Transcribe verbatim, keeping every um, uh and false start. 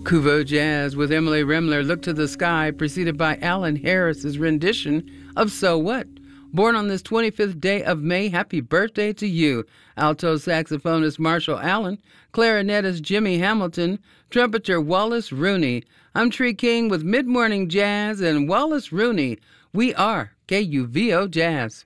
Kuvo Jazz with Emily Remler, Look to the Sky, preceded by Alan Harris's rendition of So What. Born on this twenty-fifth day of May, happy birthday to you. Alto saxophonist Marshall Allen, clarinetist Jimmy Hamilton, trumpeter Wallace Rooney. I'm Tree King with Mid-Morning Jazz and Wallace Rooney. We are K U V O Jazz.